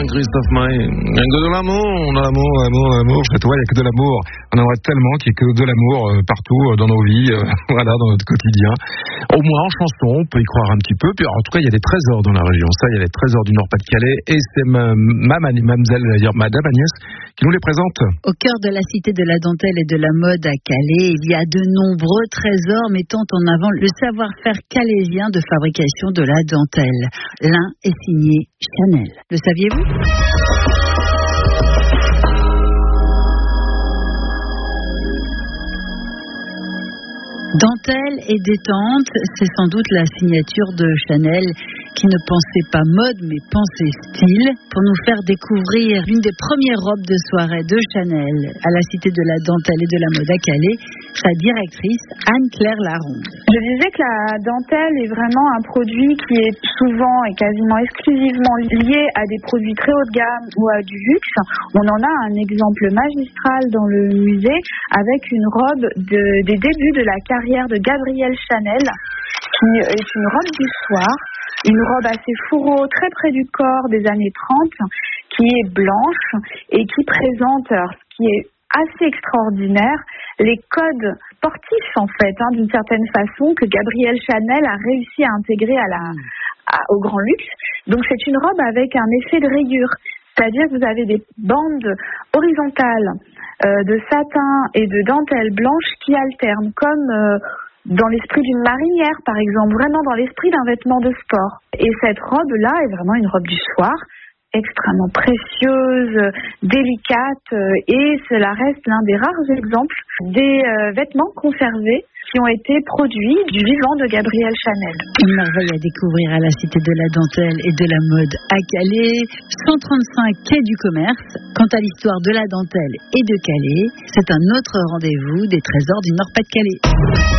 Christophe Maé. Il y a que de l'amour. Chez toi, il n'y a que de l'amour. On aimerait tellement qu'il y ait que de l'amour partout dans nos vies, voilà, dans notre quotidien. Au moins en chanson, on peut y croire un petit peu. Puis, en tout cas, il y a des trésors dans la région. Ça, il y a des trésors du Nord-Pas-de-Calais. Et c'est mademoiselle, d'ailleurs, Madame Agnès, qui nous les présente. Au cœur de la cité de la dentelle et de la mode à Calais, il y a de nombreux trésors mettant en avant le savoir-faire calaisien de fabrication de la dentelle. L'un est signé Chanel. Le saviez-vous ? Dentelle et détente, c'est sans doute la signature de Chanel qui ne pensait pas mode mais pensait style. Pour nous faire découvrir l'une des premières robes de soirée de Chanel à la Cité de la Dentelle et de la Mode à Calais, sa directrice Anne-Claire Laronde. Je disais que la dentelle est vraiment un produit qui est souvent et quasiment exclusivement lié à des produits très haut de gamme ou à du luxe. On en a un exemple magistral dans le musée avec une robe des débuts de la carrière de Gabrielle Chanel, qui est une robe du soir, une robe assez fourreau, très près du corps des années 30, qui est blanche et qui présente, ce qui est assez extraordinaire, les codes sportifs en fait, d'une certaine façon, que Gabrielle Chanel a réussi à intégrer au grand luxe. Donc c'est une robe avec un effet de rayure, c'est-à-dire que vous avez des bandes horizontales de satin et de dentelle blanche qui alternent, comme dans l'esprit d'une marinière par exemple, vraiment dans l'esprit d'un vêtement de sport. Et cette robe-là est vraiment une robe du soir, extrêmement précieuse, délicate, et cela reste l'un des rares exemples des vêtements conservés qui ont été produits du vivant de Gabrielle Chanel. Une merveille à découvrir à la Cité de la Dentelle et de la Mode à Calais, 135 quai du Commerce. Quant à l'histoire de la dentelle et de Calais, c'est un autre rendez-vous des trésors du Nord-Pas-de-Calais.